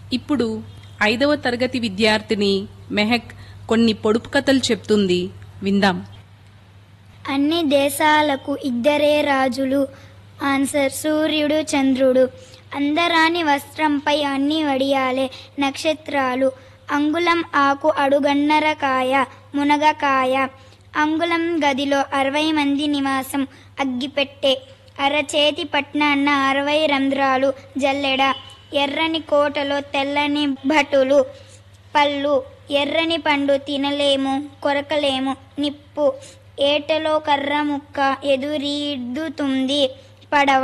ఇప్పుడు 5వ తరగతి విద్యార్థిని మెహక్ కొన్ని పొడుపు కథలు చెప్తుంది, విందాం. అన్ని దేశాలకు ఇద్దరే రాజులు. ఆన్సర్ సూర్యుడు చంద్రుడు. అందరాని వస్త్రంపై అన్ని వడియాలే నక్షత్రాలు. అంగుళం ఆకు అడుగన్నర కాయ మునగకాయ. అంగుళం గదిలో 60 మంది నివాసం అగ్గిపెట్టె. అరచేతి పట్నాన్న 60 రంధ్రాలు జల్లెడ. ఎర్రని కోటలో తెల్లని భటులు. పళ్ళు ఎర్రని పండు తినలేము కొరకలేము నిప్పు. ఏటలో కర్ర ముక్క ఎదురీదుతుంది పడవ.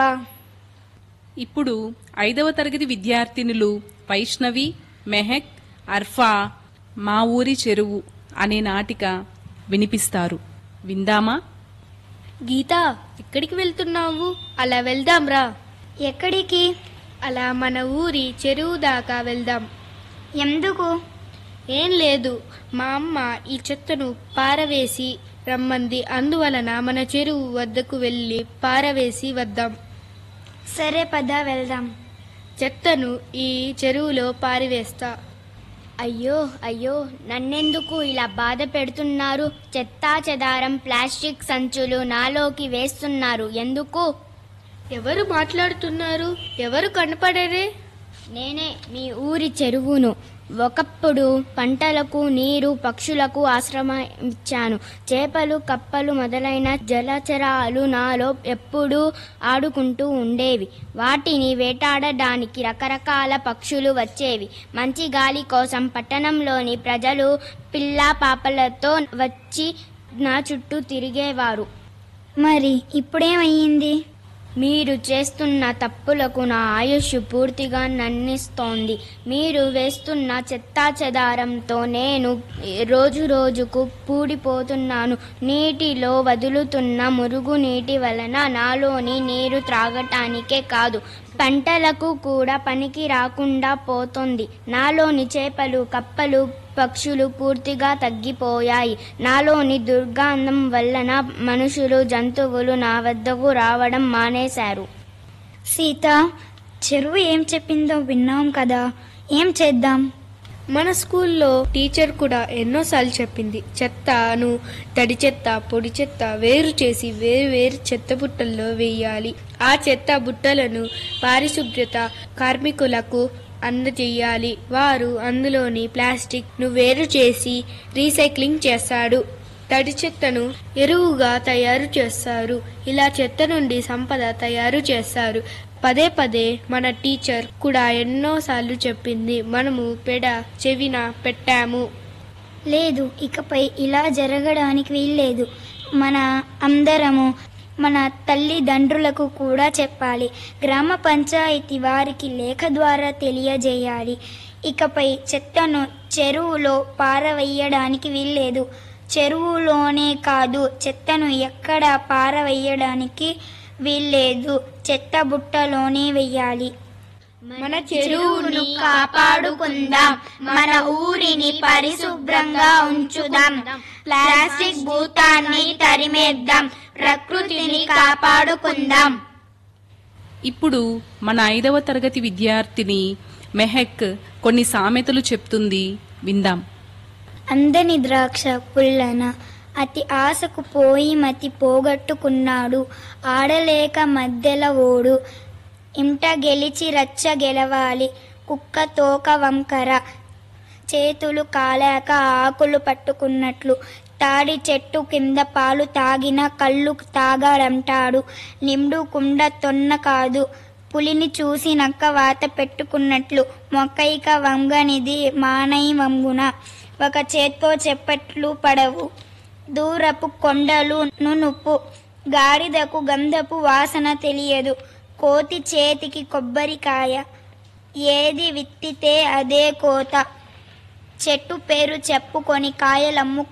ఇప్పుడు 5వ తరగతి విద్యార్థినులు వైష్ణవి, మెహక్, అర్ఫా మా ఊరి చెరువు అనే నాటిక వినిపిస్తారు, విందామా? గీతా, ఎక్కడికి వెళ్తున్నావు? అలా వెళ్దాంరా. ఎక్కడికి? అలా మన ఊరి చెరువు దాకా వెళ్దాం. ఎందుకు? ఏం లేదు, మా అమ్మ ఈ చెత్తను పారవేసి రమ్మంది. అందువలన మన చెరువు వద్దకు వెళ్ళి పారవేసి వద్దాం. సరే పద వెళ్దాం. చెత్తను ఈ చెరువులో పారవేస్తా. అయ్యో అయ్యో, నన్నెందుకు ఇలా బాధ పెడుతున్నారు? చెత్తా చెదారం ప్లాస్టిక్ సంచులు నాలోకి వేస్తున్నారు ఎందుకు? ఎవరు మాట్లాడుతున్నారు? ఎవరు కనపడరే? నేనే, మీ ఊరి చెరువును. ఒకప్పుడు పంటలకు నీరు, పక్షులకు ఆశ్రమం ఇచ్చాను. చేపలు, కప్పలు మొదలైన జలచరాలు నాలో ఎప్పుడూ ఆడుకుంటూ ఉండేవి. వాటిని వేటాడడానికి రకరకాల పక్షులు వచ్చేవి. మంచి గాలి కోసం పట్టణంలోని ప్రజలు పిల్లా పాపలతో వచ్చి నా చుట్టూ తిరిగేవారు. మరి ఇప్పుడేమయ్యింది? మీరు చేస్తున్న తప్పులకు నా ఆయుష్ పూర్తిగా నన్నిస్తోంది. మీరు వేస్తున్న చెత్తా చెదారంతో నేను రోజు రోజుకు పూడిపోతున్నాను. నీటిలో వదులుతున్న మురుగునీటి వలన నాలోని నీరు త్రాగటానికే కాదు, పంటలకు కూడా పనికి రాకుండా పోతుంది. నాలోని చేపలు, కప్పలు, పక్షులు పూర్తిగా తగ్గిపోయాయి. నాలోని దుర్గంధం వలన మనుషులు, జంతువులు నా వద్దకు రావడం మానేశారు. సీత, చెరువు ఏం చెప్పిందో విన్నాం కదా, ఏం చేద్దాం? మన స్కూల్లో టీచర్ కూడా ఎన్నోసార్లు చెప్పింది, చెత్తను తడి చెత్త, పొడి చెత్త వేరు చేసి వేరు వేరు చెత్త బుట్టల్లో వేయాలి. ఆ చెత్త బుట్టలను పారిశుభ్రత కార్మికులకు అందజేయాలి. వారు అందులోని ప్లాస్టిక్ ను వేరు చేసి రీసైక్లింగ్ చేస్తాడు. తడి చెత్తను ఎరువుగా తయారు చేస్తారు. ఇలా చెత్త నుండి సంపద తయారు చేస్తారు. పదే పదే మన టీచర్ కూడా ఎన్నోసార్లు చెప్పింది. మనము పెడ చెవిన పెట్టాము. లేదు, ఇకపై ఇలా జరగడానికి వీల్లేదు. మన అందరము మన తల్లిదండ్రులకు కూడా చెప్పాలి. గ్రామ పంచాయతీ వారికి లేఖ ద్వారా తెలియజేయాలి. ఇకపై చెత్తను చెరువులో పారవేయడానికి వీల్లేదు. చెరువులోనే కాదు, చెత్తను ఎక్కడ పారవేయడానికి వీల్లేదు. చెత్త బుట్టలోనే వెయ్యాలి. మన చెరువును కాపాడుకుందాం. మన ఊరిని పరిశుభ్రంగా ఉంచుదాం. ప్లాస్టిక్ భూతాన్ని తరిమేద్దాం. ప్రకృతిని కాపాడుకుందాం. ఇప్పుడు మన 5వ తరగతి విద్యార్థిని మెహక్ కొన్ని సామెతలు చెప్తుంది, విందాం. అందని ద్రాక్ష పుల్లన, అతి ఆశకు పోయి మతి పోగొట్టుకున్నాడు. ఆడలేక మధ్యల ఓడు, ఇంట గెలిచి రచ్చ గెలవాలి. కుక్క తోక వంకర, చేతులు కాలాక ఆకులు పట్టుకున్నట్లు. తాడి చెట్టు కింద పాలు తాగిన కళ్ళు తాగాడంటాడు. నిండు కుండ తొన్న కాదు, పులిని చూసి నక్క వాత పెట్టుకున్నట్లు. మొక్కైక వంగనిది మానై వంగున, ఒక చేత్తో చెప్పట్లు పడవు. దూరపు కొండలు నునుపు, గాడిదకు గంధపు వాసన తెలియదు. కోతి చేతికి కొబ్బరికాయ, ఏది విత్తితే అదే కోత. చెట్టు పేరు చెప్పుకొని కాయలమ్ము